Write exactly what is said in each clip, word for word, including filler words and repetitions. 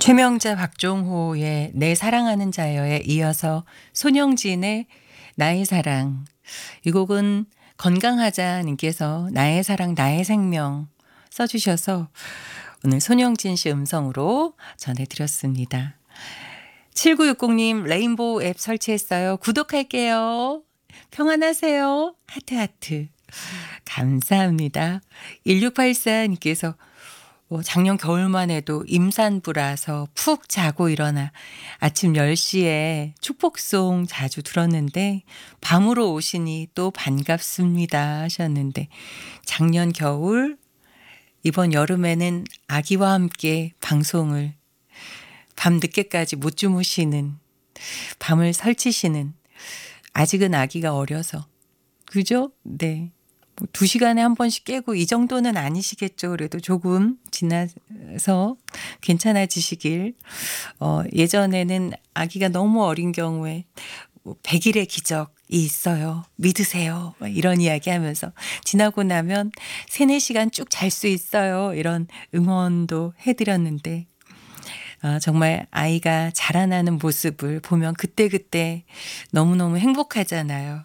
최명자 박종호의 내 사랑하는 자여에 이어서 손영진의 나의 사랑. 이 곡은 건강하자님께서 나의 사랑 나의 생명 써주셔서 오늘 손영진 씨 음성으로 전해드렸습니다. 칠구육공님 레인보우 앱 설치했어요. 구독할게요. 평안하세요. 하트 하트. 감사합니다. 일육팔사님께서 작년 겨울만 해도 임산부라서 푹 자고 일어나 아침 열 시에 축복송 자주 들었는데 밤으로 오시니 또 반갑습니다 하셨는데, 작년 겨울 이번 여름에는 아기와 함께 방송을 밤 늦게까지 못 주무시는, 밤을 설치시는, 아직은 아기가 어려서 그죠? 네. 뭐 두 시간에 한 번씩 깨고 이 정도는 아니시겠죠. 그래도 조금 지나서 괜찮아지시길. 어, 예전에는 아기가 너무 어린 경우에 백 일의 기적이 있어요. 믿으세요. 이런 이야기 하면서 지나고 나면 세네 시간 쭉 잘 수 있어요. 이런 응원도 해드렸는데, 어, 정말 아이가 자라나는 모습을 보면 그때그때 너무너무 행복하잖아요.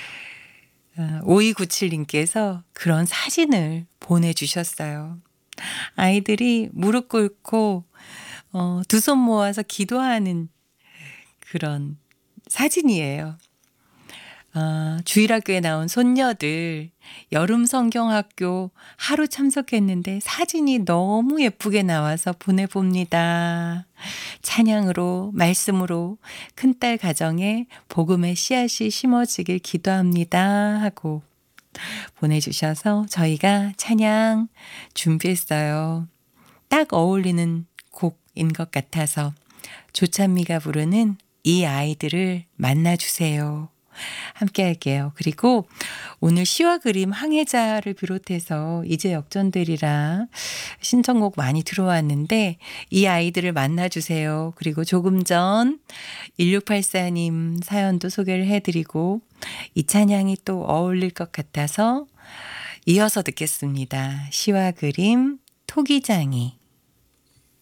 오이구칠님께서 그런 사진을 보내주셨어요. 아이들이 무릎 꿇고 어, 두 손 모아서 기도하는 그런 사진이에요. 어, 주일학교에 나온 손녀들 여름 성경학교 하루 참석했는데 사진이 너무 예쁘게 나와서 보내봅니다. 찬양으로 말씀으로 큰딸 가정에 복음의 씨앗이 심어지길 기도합니다 하고 보내주셔서 저희가 찬양 준비했어요. 딱 어울리는 곡인 것 같아서 조찬미가 부르는 이 아이들을 만나주세요. 함께 할게요. 그리고 오늘 시와 그림 항해자를 비롯해서 이제 역전되리라 신청곡 많이 들어왔는데 이 아이들을 만나주세요. 그리고 조금 전 일육팔사님 사연도 소개를 해드리고 이 찬양이 또 어울릴 것 같아서 이어서 듣겠습니다. 시와 그림 토기장이.